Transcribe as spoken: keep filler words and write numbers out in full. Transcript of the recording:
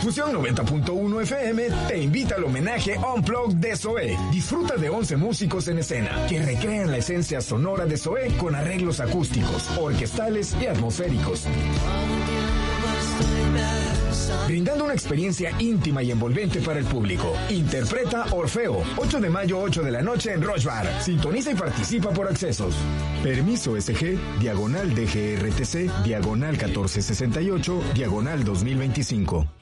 Fusión noventa punto uno F M te invita al homenaje Unplugged de Zoé. Disfruta de once músicos en escena que recrean la esencia sonora de Zoé con arreglos acústicos, orquestales y atmosféricos, brindando una experiencia íntima y envolvente para el público. Interpreta Orfeo, ocho de mayo, ocho de la noche en Roche Bar. Sintoniza y participa por accesos. Permiso S G, diagonal D G R T C, diagonal catorce sesenta y ocho, diagonal dos mil veinticinco.